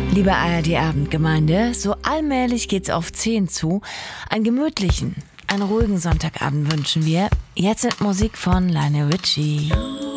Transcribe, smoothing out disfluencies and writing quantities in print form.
Liebe ARD-Abendgemeinde, so allmählich geht's auf 10 zu. Einen gemütlichen, einen ruhigen Sonntagabend wünschen wir. Jetzt mit Musik von Lionel Richie.